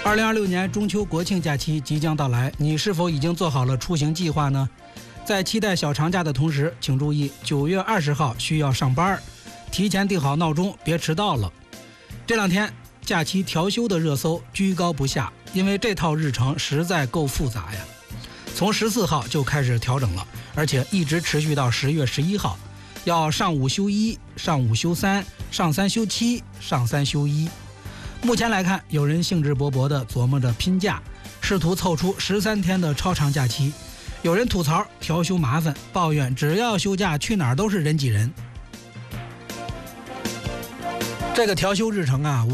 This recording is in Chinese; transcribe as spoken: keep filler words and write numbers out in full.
二零二六年中秋国庆假期即将到来，你是否已经做好了出行计划呢？在期待小长假的同时，请注意九月二十号需要上班，提前定好闹钟，别迟到了。这两天假期调休的热搜居高不下，因为这套日程实在够复杂呀。从十四号就开始调整了，而且一直持续到十月十一号，要上五休一，上五休三，上三休七，上三休一。目前来看，有人兴致勃勃地琢磨着拼假，试图凑出十三天的超长假期；有人吐槽调休麻烦，抱怨只要休假去哪儿都是人挤人。这个调休日程啊，